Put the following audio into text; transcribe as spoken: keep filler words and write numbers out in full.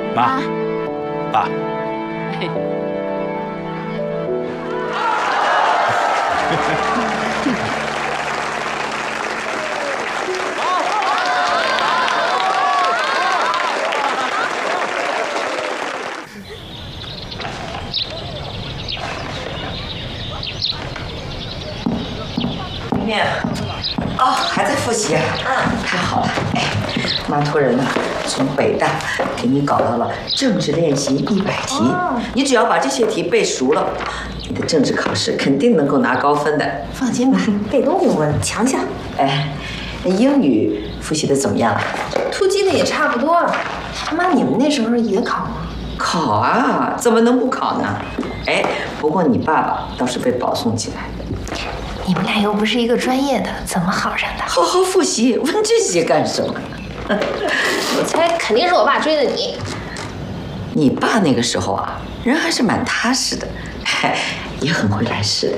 妈，爸。 面哦，还在复习啊？嗯，太好了。哎，妈托人呢，从北大给你搞到了政治练习一百题，哦、你只要把这些题背熟了，你的政治考试肯定能够拿高分的。 放心吧，背都不问，强项。 哎，那英语复习的怎么样？ 突击的也差不多了。妈，你们那时候也考吗？ 考啊，怎么能不考呢？哎，不过你爸爸倒是被保送进来的。 你们俩又不是一个专业的，怎么好上的？ 好好复习，问这些干什么？ 我猜肯定是我爸追的你。 你爸那个时候啊，人还是蛮踏实的，也很会来事的。